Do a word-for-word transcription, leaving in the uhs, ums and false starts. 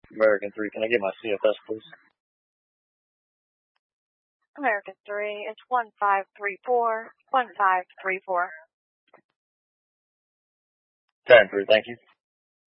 American three, can I get my C F S, please? American three, it's one five three four, one five three four. Karen three, thank you.